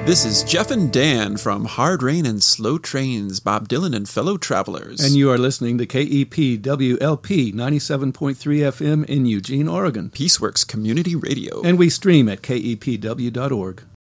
This is Jeff and Dan from Hard Rain and Slow Trains, Bob Dylan and Fellow Travelers. And you are listening to KEPWLP 97.3 FM in Eugene, Oregon. Peaceworks Community Radio. And we stream at kepw.org.